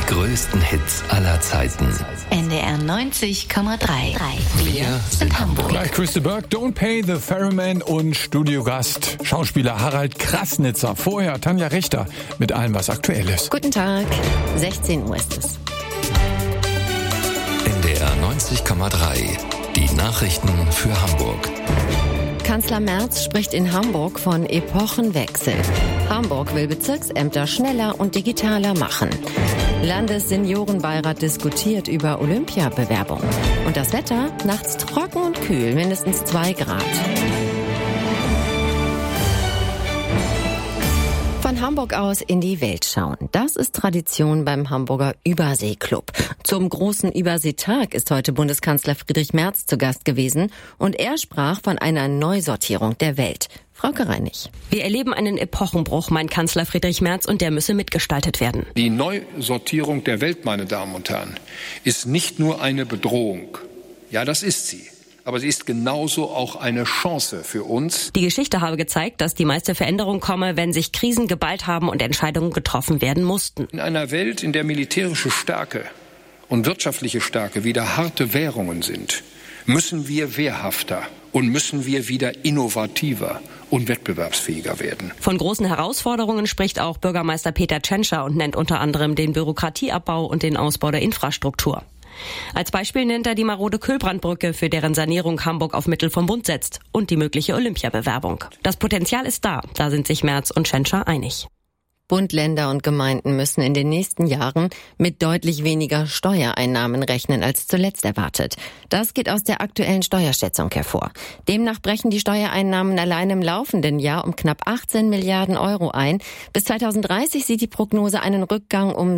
Die größten Hits aller Zeiten. NDR 90,3. Wir sind Hamburg. Gleich Christa Burke, Don't Pay the Ferryman und Studiogast Schauspieler Harald Krasnitzer. Vorher Tanja Richter mit allem, was aktuell ist. Guten Tag, 16 Uhr ist es. NDR 90,3. Die Nachrichten für Hamburg. Kanzler Merz spricht in Hamburg von Epochenwechsel. Hamburg will Bezirksämter schneller und digitaler machen. Landesseniorenbeirat diskutiert über Olympiabewerbung. Und das Wetter? Nachts trocken und kühl, mindestens 2 Grad. Von Hamburg aus in die Welt schauen. Das ist Tradition beim Hamburger Überseeklub. Zum großen Überseetag ist heute Bundeskanzler Friedrich Merz zu Gast gewesen und er sprach von einer Neusortierung der Welt. Frauke Reinig. Wir erleben einen Epochenbruch, meint Kanzler Friedrich Merz, und der müsse mitgestaltet werden. Die Neusortierung der Welt, meine Damen und Herren, ist nicht nur eine Bedrohung. Ja, das ist sie. Aber sie ist genauso auch eine Chance für uns. Die Geschichte habe gezeigt, dass die meiste Veränderung komme, wenn sich Krisen geballt haben und Entscheidungen getroffen werden mussten. In einer Welt, in der militärische Stärke und wirtschaftliche Stärke wieder harte Währungen sind, müssen wir wehrhafter und müssen wir wieder innovativer und wettbewerbsfähiger werden. Von großen Herausforderungen spricht auch Bürgermeister Peter Tschentscher und nennt unter anderem den Bürokratieabbau und den Ausbau der Infrastruktur. Als Beispiel nennt er die marode Kühlbrandbrücke, für deren Sanierung Hamburg auf Mittel vom Bund setzt, und die mögliche Olympiabewerbung. Das Potenzial ist da sind sich Merz und Tschentscher einig. Bund, Länder und Gemeinden müssen in den nächsten Jahren mit deutlich weniger Steuereinnahmen rechnen als zuletzt erwartet. Das geht aus der aktuellen Steuerschätzung hervor. Demnach brechen die Steuereinnahmen allein im laufenden Jahr um knapp 18 Milliarden Euro ein. Bis 2030 sieht die Prognose einen Rückgang um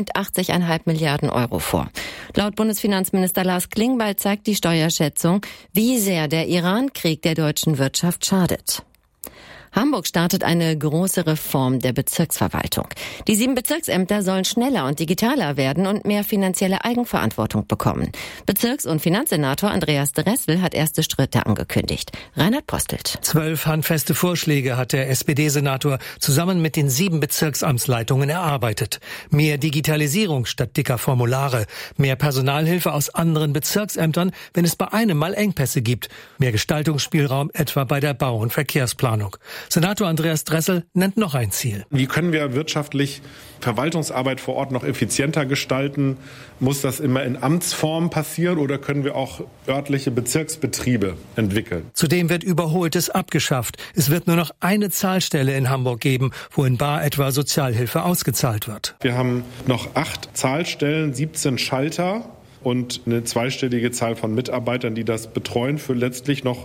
87,5 Milliarden Euro vor. Laut Bundesfinanzminister Lars Klingbeil zeigt die Steuerschätzung, wie sehr der Iran-Krieg der deutschen Wirtschaft schadet. Hamburg startet eine große Reform der Bezirksverwaltung. Die 7 Bezirksämter sollen schneller und digitaler werden und mehr finanzielle Eigenverantwortung bekommen. Bezirks- und Finanzsenator Andreas Dressel hat erste Schritte angekündigt. Reinhard Postelt. 12 handfeste Vorschläge hat der SPD-Senator zusammen mit den 7 Bezirksamtsleitungen erarbeitet. Mehr Digitalisierung statt dicker Formulare, mehr Personalhilfe aus anderen Bezirksämtern, wenn es bei einem mal Engpässe gibt, mehr Gestaltungsspielraum etwa bei der Bau- und Verkehrsplanung. Senator Andreas Dressel nennt noch ein Ziel. Wie können wir wirtschaftlich Verwaltungsarbeit vor Ort noch effizienter gestalten? Muss das immer in Amtsform passieren oder können wir auch örtliche Bezirksbetriebe entwickeln? Zudem wird Überholtes abgeschafft. Es wird nur noch eine Zahlstelle in Hamburg geben, wo in bar etwa Sozialhilfe ausgezahlt wird. Wir haben noch 8 Zahlstellen, 17 Schalter und eine zweistellige Zahl von Mitarbeitern, die das betreuen, für letztlich noch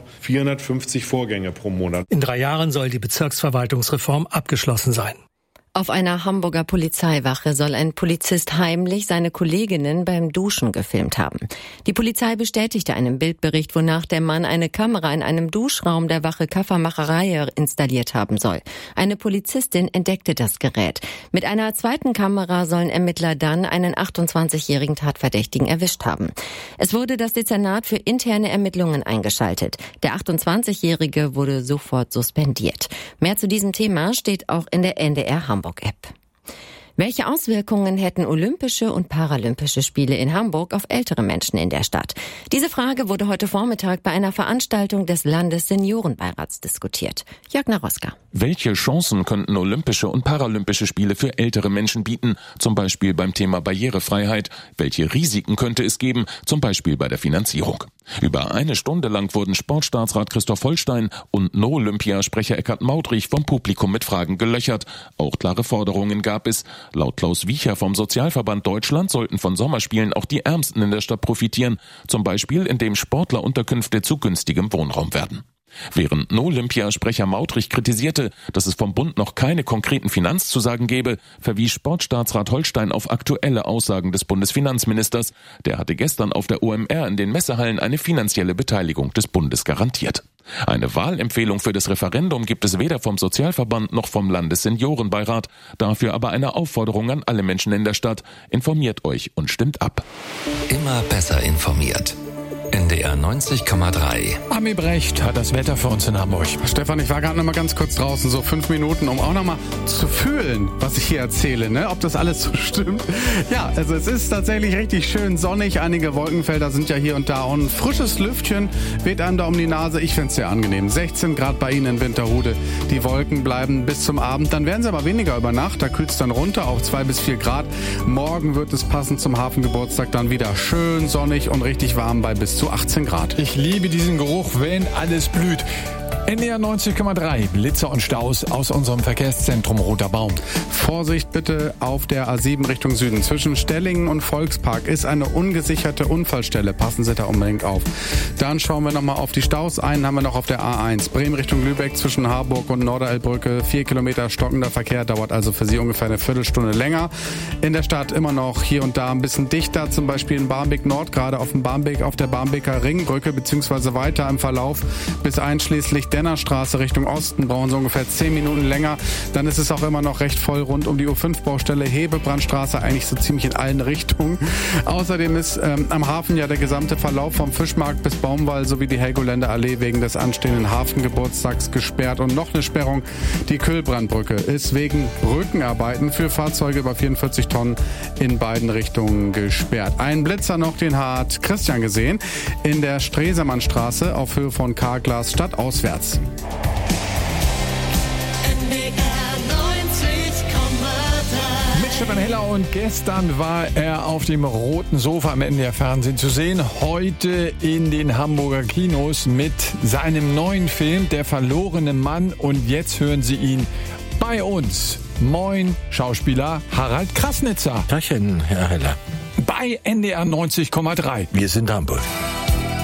450 Vorgänge pro Monat. In 3 Jahren soll die Bezirksverwaltungsreform abgeschlossen sein. Auf einer Hamburger Polizeiwache soll ein Polizist heimlich seine Kolleginnen beim Duschen gefilmt haben. Die Polizei bestätigte einen Bildbericht, wonach der Mann eine Kamera in einem Duschraum der Wache Kaffermacherei installiert haben soll. Eine Polizistin entdeckte das Gerät. Mit einer zweiten Kamera sollen Ermittler dann einen 28-jährigen Tatverdächtigen erwischt haben. Es wurde das Dezernat für interne Ermittlungen eingeschaltet. Der 28-jährige wurde sofort suspendiert. Mehr zu diesem Thema steht auch in der NDR Hamburg App. Welche Auswirkungen hätten Olympische und Paralympische Spiele in Hamburg auf ältere Menschen in der Stadt? Diese Frage wurde heute Vormittag bei einer Veranstaltung des Landesseniorenbeirats diskutiert. Jörg Naroska. Welche Chancen könnten Olympische und Paralympische Spiele für ältere Menschen bieten? Zum Beispiel beim Thema Barrierefreiheit. Welche Risiken könnte es geben? Zum Beispiel bei der Finanzierung. Über 1 Stunde lang wurden Sportstaatsrat Christoph Holstein und No-Olympia-Sprecher Eckhard Maudrich vom Publikum mit Fragen gelöchert. Auch klare Forderungen gab es. Laut Klaus Wiecher vom Sozialverband Deutschland sollten von Sommerspielen auch die Ärmsten in der Stadt profitieren. Zum Beispiel, indem Sportlerunterkünfte zu günstigem Wohnraum werden. Während No-Olympia-Sprecher Maudrich kritisierte, dass es vom Bund noch keine konkreten Finanzzusagen gebe, verwies Sportstaatsrat Holstein auf aktuelle Aussagen des Bundesfinanzministers. Der hatte gestern auf der OMR in den Messehallen eine finanzielle Beteiligung des Bundes garantiert. Eine Wahlempfehlung für das Referendum gibt es weder vom Sozialverband noch vom Landesseniorenbeirat. Dafür aber eine Aufforderung an alle Menschen in der Stadt. Informiert euch und stimmt ab. Immer besser informiert. NDR 90,3. Ami Brecht hat das Wetter für uns in Hamburg. Stefan, ich war gerade noch mal ganz kurz draußen, so 5 Minuten, um auch noch mal zu fühlen, was ich hier erzähle, ne? Ob das alles so stimmt. Ja, also es ist tatsächlich richtig schön sonnig. Einige Wolkenfelder sind ja hier und da. Und ein frisches Lüftchen weht einem da um die Nase. Ich finde es sehr angenehm. 16 Grad bei Ihnen in Winterhude. Die Wolken bleiben bis zum Abend. Dann werden sie aber weniger über Nacht. Da kühlt es dann runter auf 2 bis 4 Grad. Morgen wird es passend zum Hafengeburtstag dann wieder schön sonnig und richtig warm bei bis zu 18 Grad. Ich liebe diesen Geruch, wenn alles blüht. NDR 90,3, Blitzer und Staus aus unserem Verkehrszentrum Roter Baum. Vorsicht bitte auf der A7 Richtung Süden. Zwischen Stellingen und Volkspark ist eine ungesicherte Unfallstelle. Passen Sie da unbedingt auf. Dann schauen wir nochmal auf die Staus. Einen haben wir noch auf der A1. Bremen Richtung Lübeck zwischen Harburg und Norderelbbrücke. 4 Kilometer stockender Verkehr, dauert also für Sie ungefähr eine Viertelstunde länger. In der Stadt immer noch hier und da ein bisschen dichter, zum Beispiel in Barmbek Nord, gerade auf dem Barmbek, auf der Barmbeker Ringbrücke, beziehungsweise weiter im Verlauf bis einschließlich Dennerstraße Richtung Osten brauchen Sie ungefähr 10 Minuten länger. Dann ist es auch immer noch recht voll rund um die U5-Baustelle Hebebrandstraße, eigentlich so ziemlich in allen Richtungen. Außerdem ist am Hafen ja der gesamte Verlauf vom Fischmarkt bis Baumwall sowie die Helgoländer Allee wegen des anstehenden Hafengeburtstags gesperrt. Und noch eine Sperrung, die Kühlbrandbrücke ist wegen Brückenarbeiten für Fahrzeuge über 44 Tonnen in beiden Richtungen gesperrt. Einen Blitzer noch, den hat Christian gesehen, in der Stresemannstraße auf Höhe von Karglas stadtauswärts. Mit Stefan Heller und gestern war er auf dem roten Sofa im NDR Fernsehen zu sehen. Heute in den Hamburger Kinos mit seinem neuen Film Der verlorene Mann. Und jetzt hören Sie ihn bei uns. Moin, Schauspieler Harald Krasnitzer. Tachchen, Herr Heller. Bei NDR 90,3. Wir sind Hamburg.